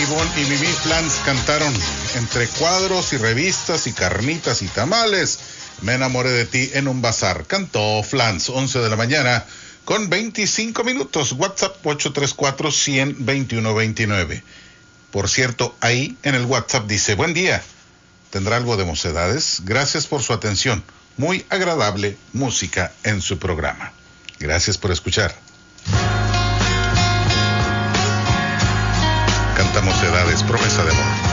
Ivonne y Mimi Flans cantaron entre cuadros y revistas y carnitas y tamales. Me enamoré de ti en un bazar. Cantó Flans, 11 de la mañana con 25 minutos. WhatsApp 834-100-2129. Por cierto, ahí en el WhatsApp dice: buen día. ¿Tendrá algo de mocedades? Gracias por su atención. Muy agradable música en su programa. Gracias por escuchar. Canta Mocedades, promesa de amor.